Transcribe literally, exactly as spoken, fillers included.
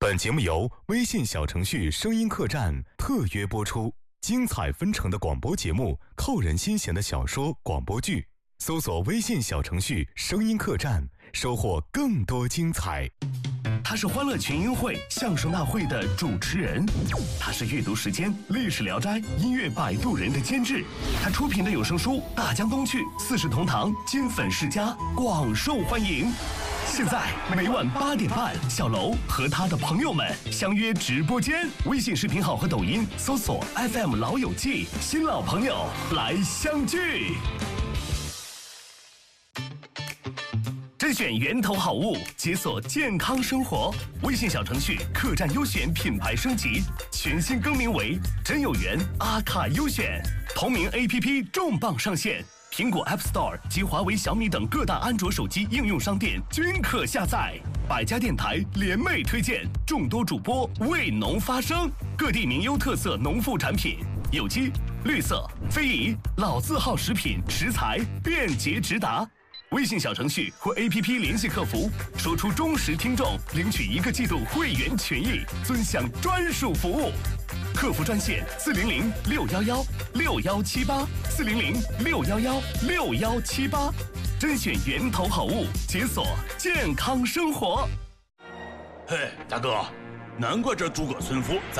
本节目由微信小程序声音客栈特约播出，精彩纷呈的广播节目，扣人心弦的小说广播剧，搜索微信小程序声音客栈，收获更多精彩。 他是欢乐群英会相声大会的主持人，他是阅读时间历史聊斋音乐摆渡人的监制，他出品的有声书《大江东去》四世同堂金粉世家广受欢迎。现在每晚八点半，小楼和他的朋友们相约直播间，微信视频号和抖音搜索 F M 老友记，新老朋友来相聚。甄选源头好物，解锁健康生活。微信小程序客栈优选品牌升级，全新更名为真有缘阿卡优选。同名 A P P 重磅上线，苹果 App Store 及华为、小米等各大安卓手机应用商店均可下载。百家电台联袂推荐，众多主播为农发声，各地名优特色农副产品，有机、绿色、非遗、老字号食品食材便捷直达。微信小程序或 A P P 联系客服，说出忠实听众，领取一个季度会员权益，尊享专属服务。客服专线四零零六幺幺六幺七八四零零六幺幺六幺七八，甄选源头好物，解锁健康生活。 嘿，大哥，难怪这诸葛村夫